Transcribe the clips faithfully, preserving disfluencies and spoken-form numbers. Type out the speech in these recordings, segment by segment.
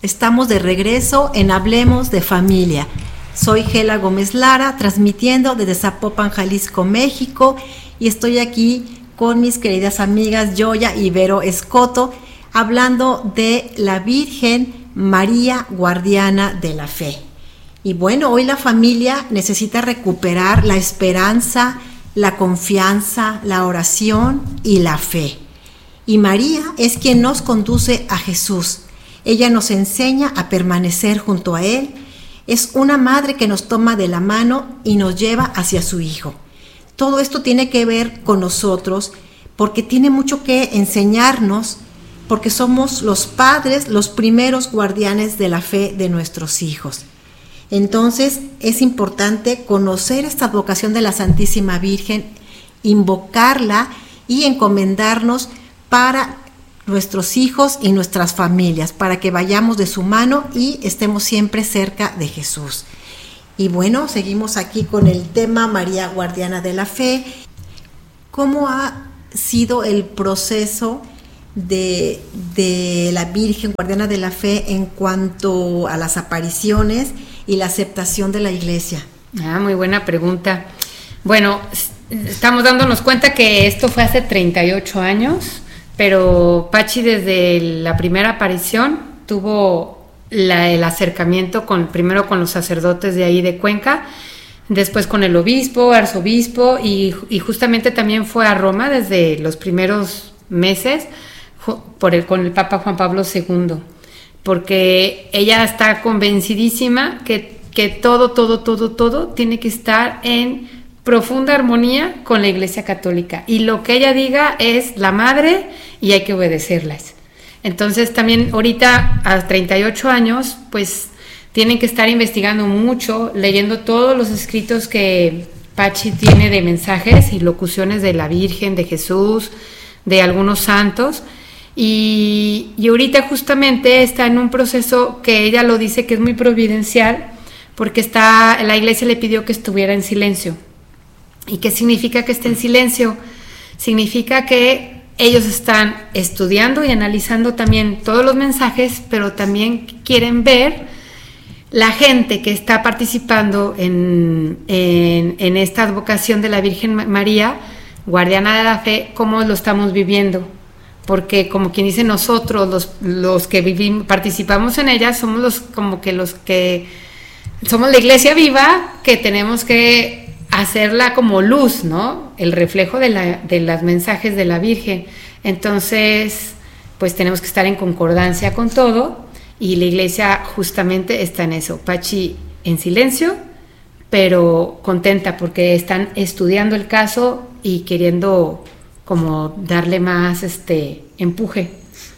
Estamos de regreso en Hablemos de Familia. Soy Gela Gómez Lara, transmitiendo desde Zapopan, Jalisco, México, y estoy aquí con mis queridas amigas Yoya y Vero Escoto, hablando de la Virgen María, guardiana de la fe. Y bueno, hoy la familia necesita recuperar la esperanza, la confianza, la oración y la fe. Y María es quien nos conduce a Jesús. Ella nos enseña a permanecer junto a Él. Es una madre que nos toma de la mano y nos lleva hacia su Hijo. Todo esto tiene que ver con nosotros porque tiene mucho que enseñarnos, porque somos los padres, los primeros guardianes de la fe de nuestros hijos. Entonces es importante conocer esta vocación de la Santísima Virgen, invocarla y encomendarnos para nuestros hijos y nuestras familias, para que vayamos de su mano y estemos siempre cerca de Jesús. Y bueno, seguimos aquí con el tema María, guardiana de la fe. ¿Cómo ha sido el proceso de, de la Virgen, guardiana de la fe, en cuanto a las apariciones y la aceptación de la Iglesia? Ah, muy buena pregunta. Bueno, estamos dándonos cuenta que esto fue hace treinta y ocho años, pero Pachi desde la primera aparición tuvo la, el acercamiento con, primero con los sacerdotes de ahí de Cuenca, después con el obispo, arzobispo, y, y justamente también fue a Roma desde los primeros meses por el, con el Papa Juan Pablo segundo, porque ella está convencidísima que, que todo, todo, todo, todo tiene que estar en profunda armonía con la Iglesia Católica, y lo que ella diga es la madre y hay que obedecerlas. Entonces también ahorita a treinta y ocho años pues tienen que estar investigando mucho, leyendo todos los escritos que Pachi tiene de mensajes y locuciones de la Virgen, de Jesús, de algunos santos, y, y ahorita justamente está en un proceso que ella lo dice que es muy providencial, porque está, la Iglesia le pidió que estuviera en silencio. ¿Y qué significa que esté en silencio? Significa que ellos están estudiando y analizando también todos los mensajes, pero también quieren ver la gente que está participando en, en, en esta advocación de la Virgen María, guardiana de la fe, cómo lo estamos viviendo. Porque como quien dice, nosotros, los, los que vivimos, participamos en ella, somos los como que los que somos la iglesia viva, que tenemos que hacerla como luz, ¿no? El reflejo de, la, de los mensajes de la Virgen. Entonces, pues tenemos que estar en concordancia con todo, y la iglesia justamente está en eso. Pachi en silencio, pero contenta porque están estudiando el caso y queriendo como darle más este empuje.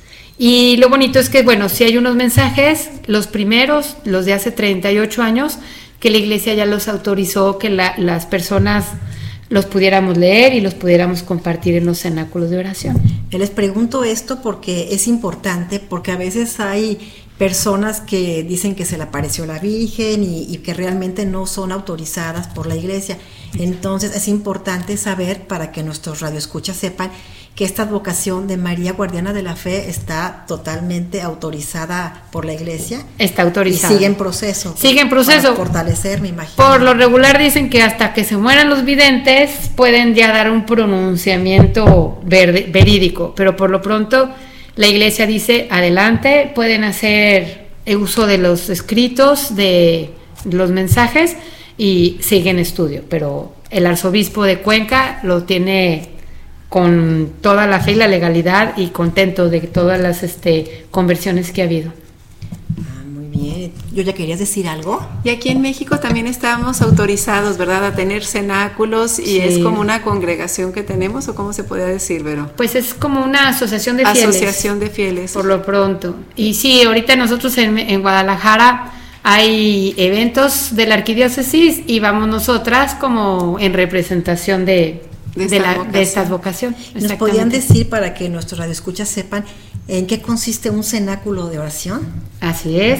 Y lo bonito es que, bueno, sí hay unos mensajes, los primeros, los de hace treinta y ocho años, que la iglesia ya los autorizó, que la, las personas los pudiéramos leer y los pudiéramos compartir en los cenáculos de oración. Les pregunto esto porque es importante, porque a veces hay personas que dicen que se le apareció la Virgen y, y que realmente no son autorizadas por la iglesia. Entonces es importante saber, para que nuestros radioescuchas sepan, que esta advocación de María, guardiana de la fe, está totalmente autorizada por la iglesia. Está autorizada. Y sigue en proceso. Sigue en proceso. Para fortalecer, me imagino. Por lo regular dicen que hasta que se mueran los videntes pueden ya dar un pronunciamiento ver, verídico, pero por lo pronto la iglesia dice, adelante, pueden hacer uso de los escritos, de los mensajes, y sigue en estudio, pero el arzobispo de Cuenca lo tiene con toda la fe y la legalidad, y contento de todas las este, conversiones que ha habido. Ah, muy bien. ¿Yo ya querías decir algo? Y aquí en México también estamos autorizados, ¿verdad?, a tener cenáculos, y sí. Es como una congregación que tenemos, ¿o cómo se podría decir, Vero? Pues es como una asociación de fieles. Asociación de fieles. Por lo pronto. Y sí, ahorita nosotros en, en Guadalajara hay eventos de la arquidiócesis y vamos nosotras como en representación de... De, de, la, de esta advocación. ¿Nos podían decir, para que nuestros radioescuchas sepan, en qué consiste un cenáculo de oración? Así es.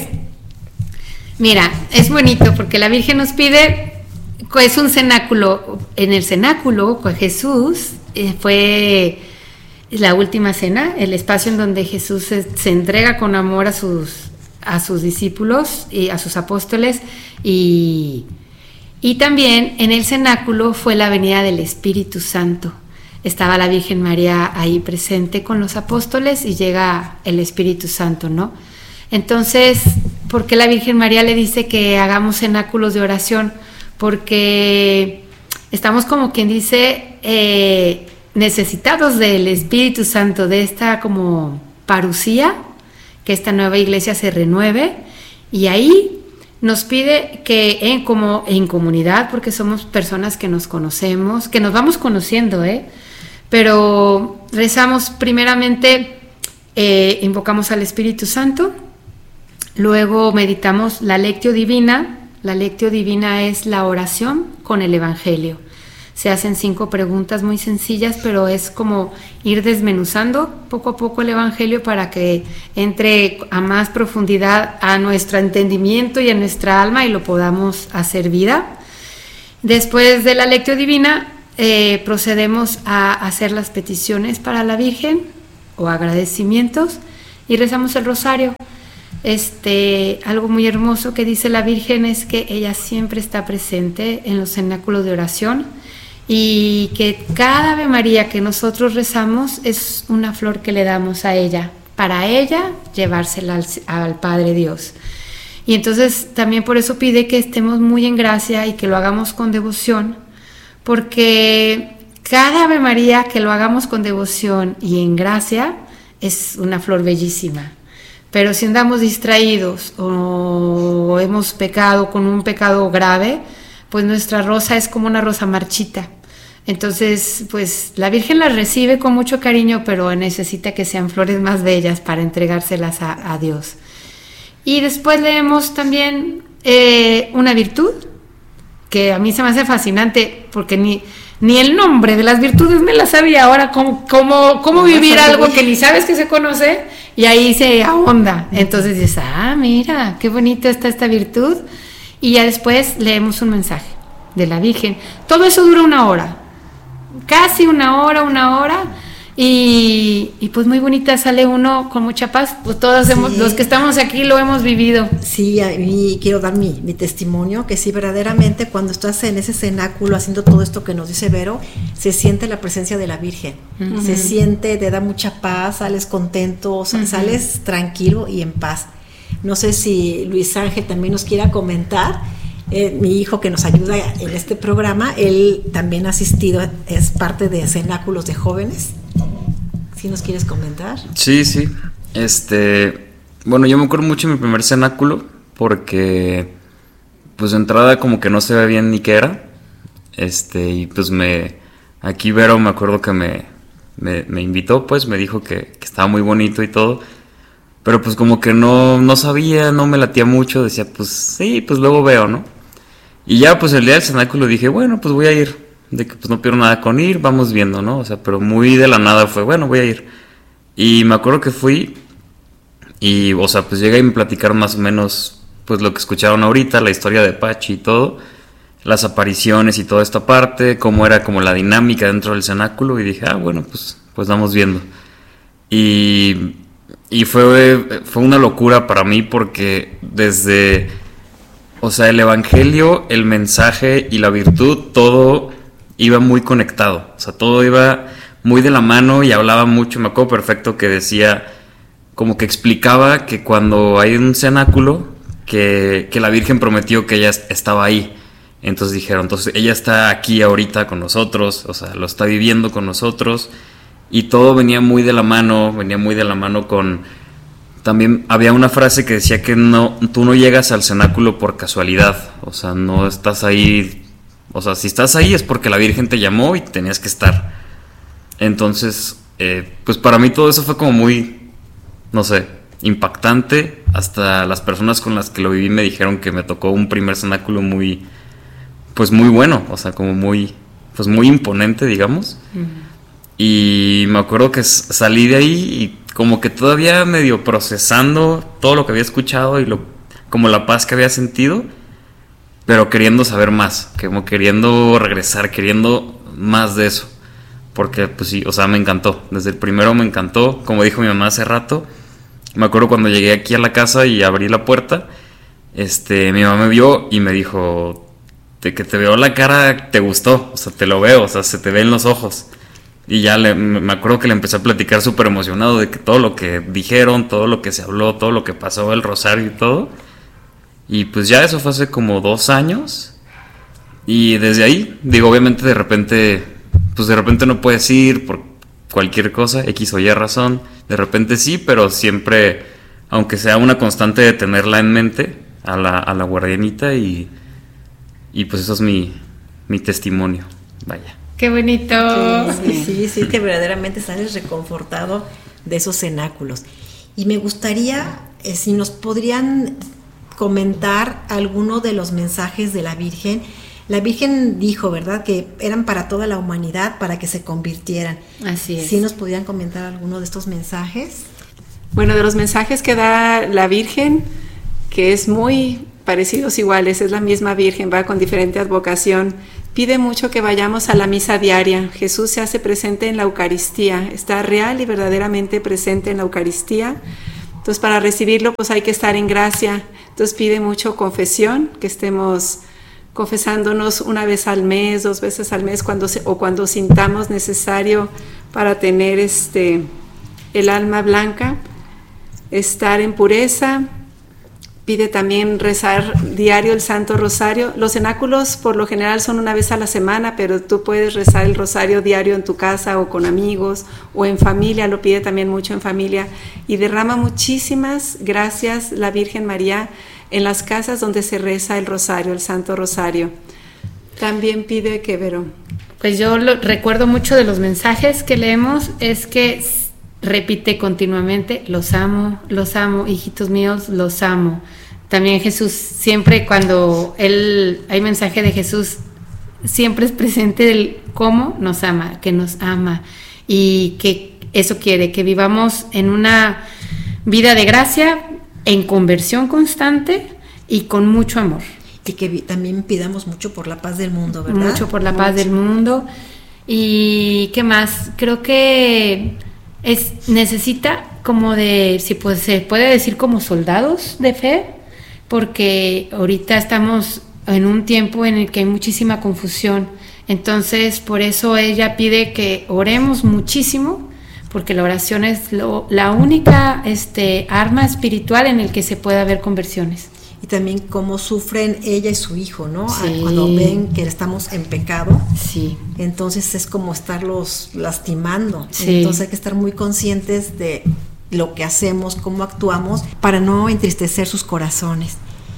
Mira, es bonito porque la Virgen nos pide, es un cenáculo. En el cenáculo, con Jesús, eh, fue la última cena, el espacio en donde Jesús se, se entrega con amor a sus, a sus discípulos y a sus apóstoles, y, y también en el cenáculo fue la venida del Espíritu Santo. Estaba la Virgen María ahí presente con los apóstoles y llega el Espíritu Santo, ¿no? Entonces, ¿por qué la Virgen María le dice que hagamos cenáculos de oración? Porque estamos, como quien dice, eh, necesitados del Espíritu Santo, de esta como parucía, que esta nueva iglesia se renueve, y ahí nos pide que en, como en comunidad, porque somos personas que nos conocemos, que nos vamos conociendo, ¿eh? Pero rezamos primeramente, eh, invocamos al Espíritu Santo, luego meditamos la Lectio Divina. La Lectio Divina es la oración con el Evangelio. Se hacen cinco preguntas muy sencillas, pero es como ir desmenuzando poco a poco el Evangelio para que entre a más profundidad a nuestro entendimiento y a nuestra alma y lo podamos hacer vida. Después de la Lectio Divina, eh, procedemos a hacer las peticiones para la Virgen o agradecimientos y rezamos el rosario. Este, algo muy hermoso que dice la Virgen es que ella siempre está presente en los cenáculos de oración, y que cada Ave María que nosotros rezamos es una flor que le damos a ella, para ella llevársela al, al Padre Dios. Y entonces también por eso pide que estemos muy en gracia y que lo hagamos con devoción, porque cada Ave María que lo hagamos con devoción y en gracia es una flor bellísima. Pero si andamos distraídos o hemos pecado con un pecado grave, pues nuestra rosa es como una rosa marchita. Entonces, pues la Virgen las recibe con mucho cariño, pero necesita que sean flores más bellas para entregárselas a, a Dios. Y después leemos también eh, una virtud, que a mí se me hace fascinante, porque ni, ni el nombre de las virtudes me la sabía. Ahora, ¿cómo, cómo, cómo vivir algo que ni sabes que se conoce? Y ahí se ahonda. Entonces dices, ah, mira, qué bonita está esta virtud. Y ya después leemos un mensaje de la Virgen. Todo eso dura una hora, casi una hora, una hora. Y, y pues muy bonita, sale uno con mucha paz. Pues todos sí. hemos, los que estamos aquí lo hemos vivido. Sí, y quiero dar mi, mi testimonio, que sí, verdaderamente cuando estás en ese cenáculo haciendo todo esto que nos dice Vero, se siente la presencia de la Virgen. Uh-huh. Se siente, te da mucha paz, sales contento, uh-huh. sales tranquilo y en paz. No sé si Luis Ángel también nos quiera comentar. Eh, mi hijo, que nos ayuda en este programa, él también ha asistido, es parte de cenáculos de jóvenes. ¿Sí nos quieres comentar? Sí, sí. Este, bueno, yo me acuerdo mucho de mi primer cenáculo porque, pues de entrada como que no se ve bien ni qué era. Este, y pues me, aquí Vero me acuerdo que me, me, me invitó, pues me dijo que, que estaba muy bonito y todo. Pero pues como que no, no sabía, no me latía mucho, decía pues sí, pues luego veo, ¿no? Y ya pues el día del cenáculo dije, bueno, pues voy a ir, de que pues no pierdo nada con ir, vamos viendo, ¿no? O sea, pero muy de la nada fue, bueno, voy a ir. Y me acuerdo que fui y, o sea, pues llegué y me platicaron más o menos pues lo que escucharon ahorita, la historia de Pachi y todo, las apariciones y toda esta parte, cómo era como la dinámica dentro del cenáculo, y dije, ah, bueno, pues, pues vamos viendo. Y... Y fue, fue una locura para mí porque desde, o sea, el evangelio, el mensaje y la virtud, todo iba muy conectado. O sea, todo iba muy de la mano y hablaba mucho. Me acuerdo perfecto que decía, como que explicaba que cuando hay un cenáculo, que, que la Virgen prometió que ella estaba ahí. Entonces dijeron, entonces ella está aquí ahorita con nosotros, o sea, lo está viviendo con nosotros. Y todo venía muy de la mano, venía muy de la mano con... También había una frase que decía que no, tú no llegas al cenáculo por casualidad. O sea, no estás ahí... O sea, si estás ahí es porque la Virgen te llamó y tenías que estar. Entonces, eh, pues para mí todo eso fue como muy, no sé, impactante. Hasta las personas con las que lo viví me dijeron que me tocó un primer cenáculo muy... Pues muy bueno, o sea, como muy... Pues muy imponente, digamos. Uh-huh. Y me acuerdo que salí de ahí y como que todavía medio procesando todo lo que había escuchado y lo, como la paz que había sentido, pero queriendo saber más, como queriendo regresar, queriendo más de eso, porque pues sí, o sea, me encantó, desde el primero me encantó, como dijo mi mamá hace rato, Me acuerdo cuando llegué aquí a la casa y abrí la puerta, este, mi mamá me vio y me dijo, de que te veo la cara, te gustó, o sea, te lo veo, o sea, se te ve en los ojos. Y ya le, me acuerdo que le empecé a platicar súper emocionado de que todo lo que dijeron, todo lo que se habló, todo lo que pasó, el rosario y todo. Y pues ya eso fue hace como dos años. Y desde ahí, digo, obviamente de repente, pues de repente no puedes ir por cualquier cosa, X o Y razón. De repente sí, pero siempre, aunque sea una constante de tenerla en mente, a la, a la guardianita y, y pues eso es mi, mi testimonio, vaya. ¡Qué bonito! Sí, sí, sí, que verdaderamente sales reconfortado de esos cenáculos. Y me gustaría, eh, si nos podrían comentar alguno de los mensajes de la Virgen. La Virgen dijo, ¿verdad?, que eran para toda la humanidad, para que se convirtieran. Así es. ¿Sí nos podrían comentar alguno de estos mensajes? Bueno, de los mensajes que da la Virgen, que es muy parecidos iguales, es la misma Virgen, va con diferente advocación. Pide mucho que vayamos a la misa diaria. Jesús se hace presente en la Eucaristía, está real y verdaderamente presente en la Eucaristía. Entonces, para recibirlo, pues hay que estar en gracia. Entonces, pide mucho confesión, que estemos confesándonos una vez al mes, dos veces al mes, cuando se, o cuando sintamos necesario para tener este, el alma blanca, estar en pureza. Pide también rezar diario el Santo Rosario. Los cenáculos por lo general son una vez a la semana, pero tú puedes rezar el rosario diario en tu casa o con amigos o en familia, lo pide también mucho en familia. Y derrama muchísimas gracias la Virgen María en las casas donde se reza el rosario, el Santo Rosario. También pide que, Vero. Pues yo lo, recuerdo mucho de los mensajes que leemos, es que repite continuamente, los amo, los amo, hijitos míos, los amo. También Jesús, siempre cuando él, hay mensaje de Jesús, siempre es presente el cómo nos ama, que nos ama, y que eso quiere, que vivamos en una vida de gracia, en conversión constante y con mucho amor. Y que también pidamos mucho por la paz del mundo, ¿verdad? Mucho por la mucho. paz del mundo. Y ¿qué más? Creo que es necesita como de, si pues, se puede decir como soldados de fe, porque ahorita estamos en un tiempo en el que hay muchísima confusión. Entonces, por eso ella pide que oremos muchísimo, porque la oración es lo, la única este, arma espiritual en el que se puede haber conversiones. Y también cómo sufren ella y su hijo, ¿no? Sí. Cuando ven que estamos en pecado. Sí. Entonces es como estarlos lastimando. Sí. Entonces hay que estar muy conscientes de lo que hacemos, cómo actuamos, para no entristecer sus corazones.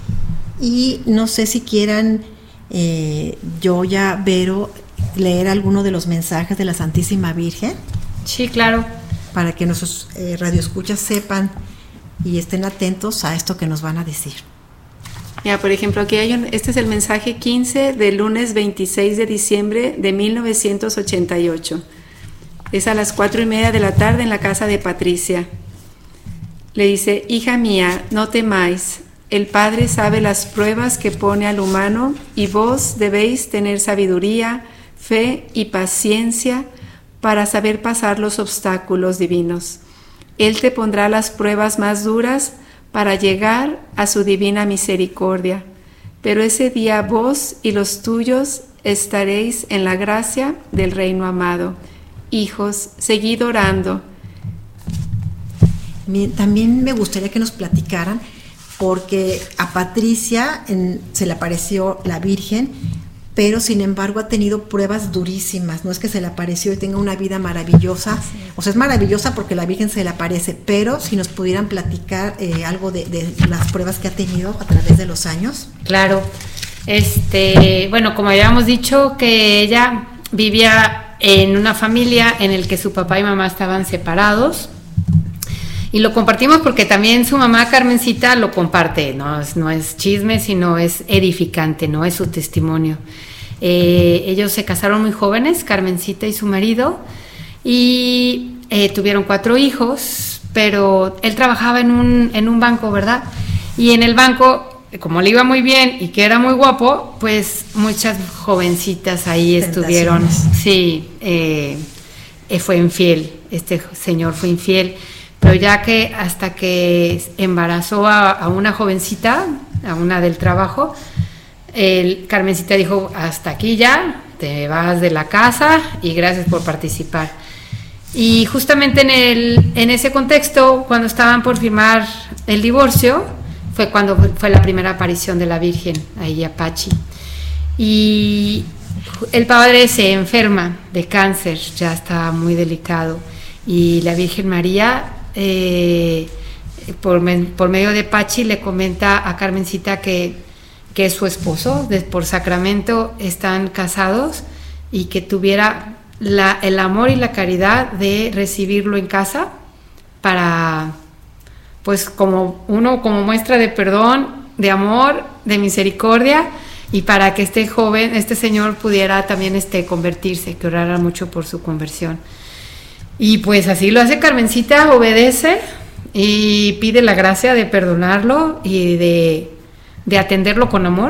Y no sé si quieran, eh, yo ya, Vero, leer alguno de los mensajes de la Santísima Virgen. Sí, claro. Para que nuestros eh, radioescuchas sepan y estén atentos a esto que nos van a decir. Ya, por ejemplo, aquí hay un, este es el mensaje quince del lunes veintiséis de diciembre de mil novecientos ochenta y ocho. Es a las cuatro y media de la tarde en la casa de Patricia. Le dice: hija mía, no temáis. El Padre sabe las pruebas que pone al humano y vos debéis tener sabiduría, fe y paciencia para saber pasar los obstáculos divinos. Él te pondrá las pruebas más duras para llegar a su divina misericordia. Pero ese día vos y los tuyos estaréis en la gracia del reino amado. Hijos, seguid orando. También me gustaría que nos platicaran, porque a Patricia en, se le apareció la Virgen, pero sin embargo ha tenido pruebas durísimas. No es que se le apareció y tenga una vida maravillosa, sí. O sea, es maravillosa porque la Virgen se le aparece, pero si nos pudieran platicar eh, algo de, de las pruebas que ha tenido a través de los años. Claro, este, bueno, como habíamos dicho, que ella vivía en una familia en el que su papá y mamá estaban separados, y lo compartimos porque también su mamá Carmencita lo comparte, no es, no es chisme, sino es edificante, no es su testimonio. Eh, ellos se casaron muy jóvenes, Carmencita y su marido, y eh, tuvieron cuatro hijos, pero él trabajaba en un, en un banco, ¿verdad? Y en el banco, como le iba muy bien y que era muy guapo, pues muchas jovencitas ahí estuvieron. Sí, eh, fue infiel, este señor fue infiel. pero ya que hasta que embarazó a, a una jovencita, a una del trabajo, el Carmencita dijo, hasta aquí ya, te vas de la casa y gracias por participar. Y justamente en, el, en ese contexto, cuando estaban por firmar el divorcio, fue cuando fue la primera aparición de la Virgen, ahí a Pachi. Y el padre se enferma de cáncer, ya está muy delicado, y la Virgen María, eh, por, por medio de Pachi, le comenta a Carmencita que, que su esposo, de, por sacramento, están casados y que tuviera la, el amor y la caridad de recibirlo en casa para, pues como uno, como muestra de perdón, de amor, de misericordia, y para que este joven, este señor pudiera también este, convertirse, que orara mucho por su conversión. Y pues así lo hace Carmencita, obedece y pide la gracia de perdonarlo y de, de atenderlo con amor,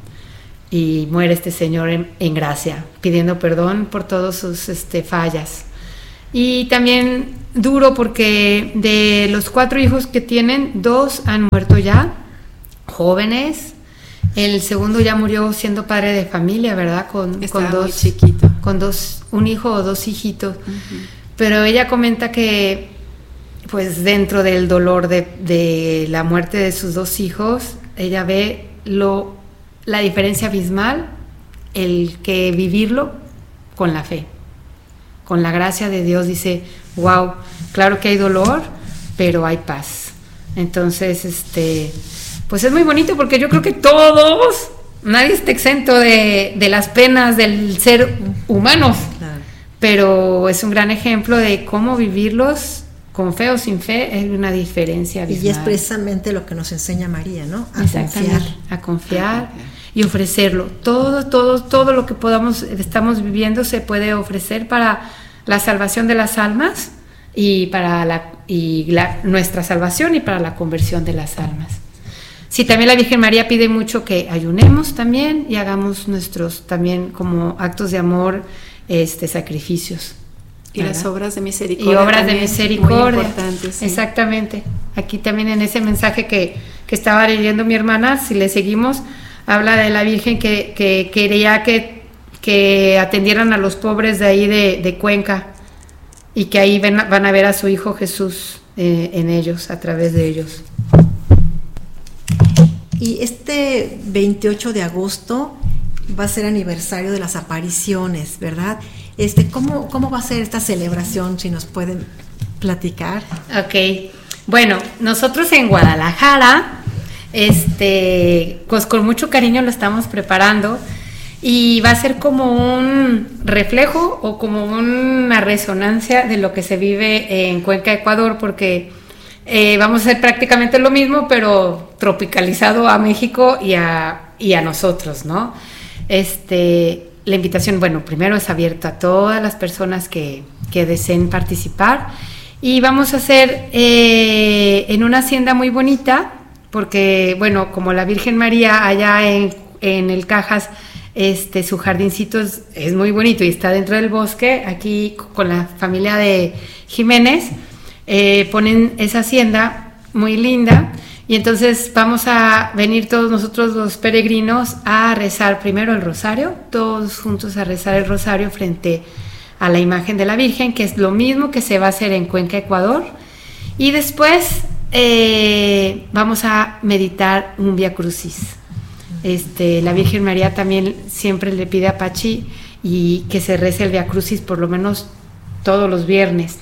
y muere este señor en, en gracia, pidiendo perdón por todas sus este, fallas. Y también duro porque de los cuatro hijos que tienen, dos han muerto ya, jóvenes. El segundo ya murió siendo padre de familia, ¿verdad? Con, con dos, muy chiquito. Con dos, un hijo o dos hijitos. Uh-huh. Pero ella comenta que, pues dentro del dolor de, de la muerte de sus dos hijos, ella ve lo, la diferencia abismal, el que vivirlo con la fe, con la gracia de Dios. Dice, wow, claro que hay dolor, pero hay paz. Entonces, este... pues es muy bonito porque yo creo que todos, nadie está exento de, de las penas del ser humanos, claro. Pero es un gran ejemplo de cómo vivirlos con fe o sin fe, es una diferencia abismal. Y es precisamente lo que nos enseña María, ¿no? A confiar. A confiar y ofrecerlo. Todo, todo, todo lo que podamos, estamos viviendo se puede ofrecer para la salvación de las almas y para la, y la, nuestra salvación y para la conversión de las almas. Sí, también la Virgen María pide mucho que ayunemos también y hagamos nuestros también como actos de amor, este, sacrificios. Y ¿verdad? Las obras de misericordia. Y obras de misericordia. Muy importantes, sí. Exactamente. Aquí también en ese mensaje que, que estaba leyendo mi hermana, si le seguimos, habla de la Virgen que, que quería que, que atendieran a los pobres de ahí de, de Cuenca y que ahí ven, van a ver a su Hijo Jesús eh, en ellos, a través de ellos. Y este veintiocho de agosto va a ser aniversario de las apariciones, ¿verdad? Este, ¿cómo, cómo va a ser esta celebración? Si nos pueden platicar. Ok, bueno, nosotros en Guadalajara, este, pues con mucho cariño lo estamos preparando y va a ser como un reflejo o como una resonancia de lo que se vive en Cuenca, Ecuador, porque Eh, vamos a hacer prácticamente lo mismo, pero tropicalizado a México y a, y a nosotros, ¿no? Este, la invitación, bueno, primero es abierta a todas las personas que, que deseen participar, y vamos a hacer eh, en una hacienda muy bonita, porque, bueno, como la Virgen María allá en, en el Cajas, este, su jardincito es, es muy bonito y está dentro del bosque, aquí con la familia de Jiménez. Eh, ponen esa hacienda muy linda, y entonces vamos a venir todos nosotros los peregrinos a rezar primero el rosario, todos juntos a rezar el rosario frente a la imagen de la Virgen, que es lo mismo que se va a hacer en Cuenca, Ecuador, y después eh, vamos a meditar un Vía Crucis. Este, la Virgen María también siempre le pide a Pachi y que se rece el Vía Crucis por lo menos todos los viernes.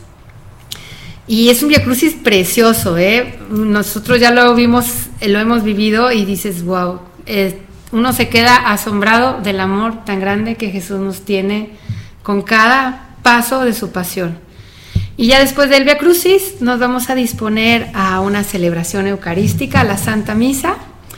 Y es un Vía Crucis precioso, ¿eh? Nosotros ya lo vimos, lo hemos vivido y dices, wow, eh, uno se queda asombrado del amor tan grande que Jesús nos tiene con cada paso de su pasión. Y ya después del Vía Crucis nos vamos a disponer a una celebración eucarística, a la Santa Misa,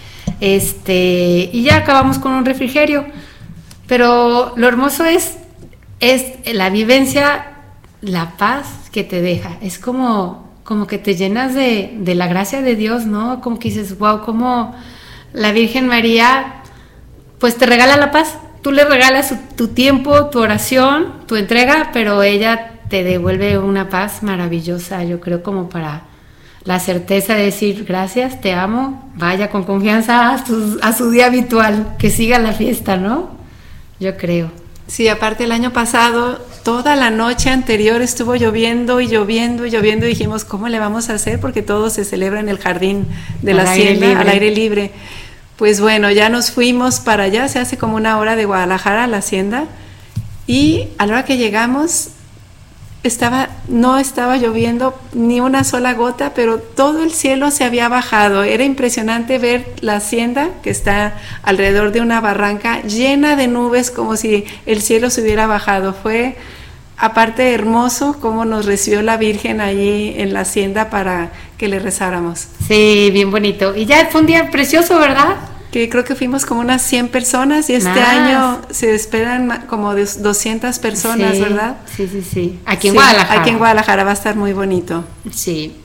este, y ya acabamos con un refrigerio. Pero lo hermoso es, es la vivencia, la paz que te deja, es como, como que te llenas de, de la gracia de Dios, ¿no? Como que dices, wow, como la Virgen María pues te regala la paz, tú le regalas su, tu tiempo, tu oración, tu entrega, pero ella te devuelve una paz maravillosa, yo creo, como para la certeza de decir gracias, te amo, vaya con confianza a su, a su día habitual, que siga la fiesta, ¿no? Yo creo. Sí, aparte el año pasado, toda la noche anterior estuvo lloviendo y lloviendo y lloviendo y dijimos, ¿cómo le vamos a hacer? Porque todo se celebra en el jardín de la hacienda, al aire libre. Pues bueno, ya nos fuimos para allá, se hace como una hora de Guadalajara a la hacienda, y a la hora que llegamos, estaba, no estaba lloviendo ni una sola gota, pero todo el cielo se había bajado. Era impresionante ver la hacienda, que está alrededor de una barranca, llena de nubes, como si el cielo se hubiera bajado. Fue, aparte, hermoso cómo nos recibió la Virgen allí en la hacienda para que le rezáramos. Sí, bien bonito. Y ya fue un día precioso, ¿verdad? Que creo que fuimos como unas cien personas y este Más. año se esperan como de doscientas personas, sí, ¿verdad? Sí, sí, sí. Aquí en sí, Guadalajara. Aquí en Guadalajara va a estar muy bonito. Sí.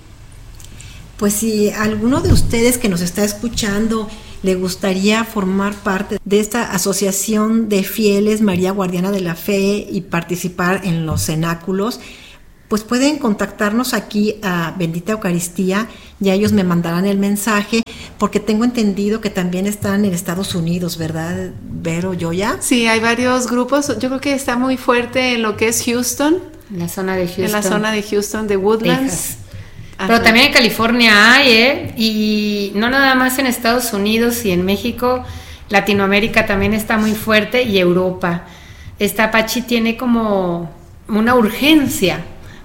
Pues si alguno de ustedes que nos está escuchando le gustaría formar parte de esta asociación de fieles María Guardiana de la Fe y participar en los cenáculos, pues pueden contactarnos aquí a Bendita Eucaristía, ya ellos me mandarán el mensaje, porque tengo entendido que también están en Estados Unidos, ¿verdad, Vero, Yoya? Sí, hay varios grupos, yo creo que está muy fuerte en lo que es Houston. En la zona de Houston. En la zona de Houston, de Woodlands. Texas. Pero también en California hay, ¿eh? Y no nada más en Estados Unidos y en México, Latinoamérica también está muy fuerte, y Europa. Esta Pachi tiene como una urgencia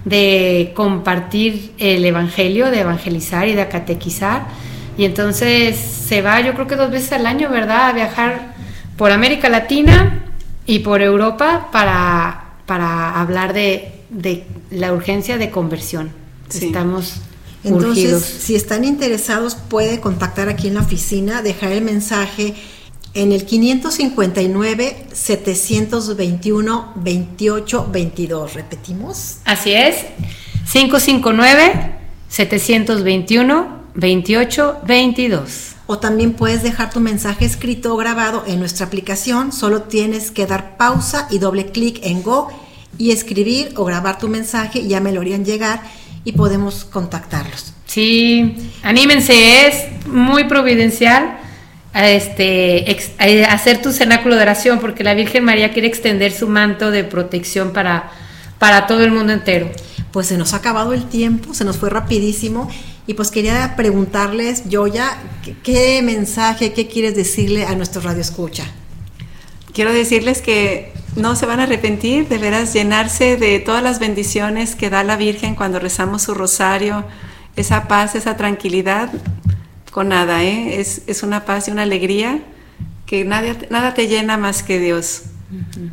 de compartir el evangelio, de evangelizar y de catequizar, y entonces se va, yo creo que dos veces al año, ¿verdad?, a viajar por América Latina y por Europa para, para hablar de, de la urgencia de conversión. Sí. Estamos entonces, urgidos. Si están interesados, puede contactar aquí en la oficina, dejar el mensaje en el quinientos cincuenta y nueve, setecientos veintiuno, veintiocho veintidós. ¿Repetimos? Así es, quinientos cincuenta y nueve, setecientos veintiuno, veintiocho veintidós. O también puedes dejar tu mensaje escrito o grabado en nuestra aplicación. Solo tienes que dar pausa y doble clic en Go y escribir o grabar tu mensaje, y ya me lo harían llegar y podemos contactarlos. Sí, anímense, es muy providencial a este, ex, a hacer tu cenáculo de oración, porque la Virgen María quiere extender su manto de protección para, para todo el mundo entero. Pues se nos ha acabado el tiempo, se nos fue rapidísimo, y pues quería preguntarles, Yoya, ¿qué, qué mensaje, qué quieres decirle a nuestro Radio Escucha? Quiero decirles que no se van a arrepentir, de veras llenarse de todas las bendiciones que da la Virgen cuando rezamos su rosario, esa paz, esa tranquilidad. Con nada, ¿eh? es, es una paz y una alegría que nadie, nada te llena más que Dios. Uh-huh.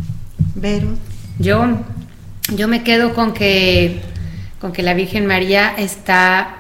Vero. Yo, yo me quedo con que, con que la Virgen María está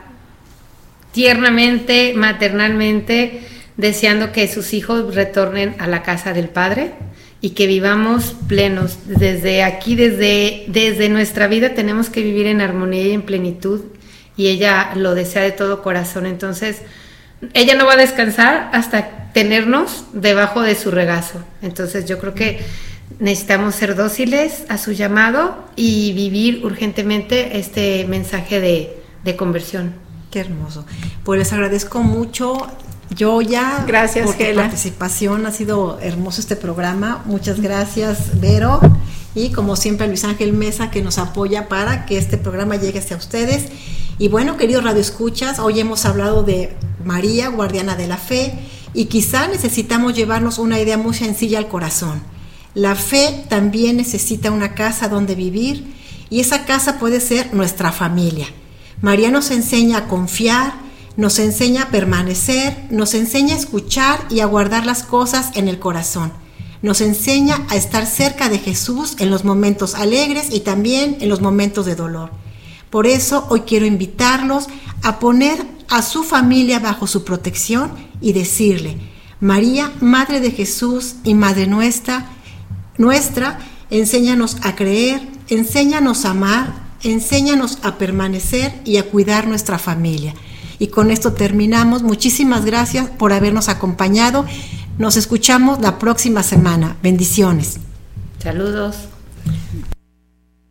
tiernamente, maternalmente, deseando que sus hijos retornen a la casa del Padre y que vivamos plenos. Desde aquí, desde, desde nuestra vida, tenemos que vivir en armonía y en plenitud, y ella lo desea de todo corazón. Entonces, ella no va a descansar hasta tenernos debajo de su regazo. Entonces, yo creo que necesitamos ser dóciles a su llamado y vivir urgentemente este mensaje de, de conversión. Qué hermoso. Pues les agradezco mucho, Yoya, gracias, por tu Gela. participación. Ha sido hermoso este programa. Muchas gracias, Vero. Y como siempre, Luis Ángel Mesa, que nos apoya para que este programa llegue hacia ustedes. Y bueno, queridos radioescuchas, hoy hemos hablado de María, guardiana de la fe, y quizá necesitamos llevarnos una idea muy sencilla al corazón. La fe también necesita una casa donde vivir, y esa casa puede ser nuestra familia. María nos enseña a confiar, nos enseña a permanecer, nos enseña a escuchar y a guardar las cosas en el corazón. Nos enseña a estar cerca de Jesús en los momentos alegres y también en los momentos de dolor. Por eso hoy quiero invitarlos a poner a su familia bajo su protección y decirle: María, Madre de Jesús y Madre nuestra, nuestra, enséñanos a creer, enséñanos a amar, enséñanos a permanecer y a cuidar nuestra familia. Y con esto terminamos. Muchísimas gracias por habernos acompañado. Nos escuchamos la próxima semana. Bendiciones. Saludos.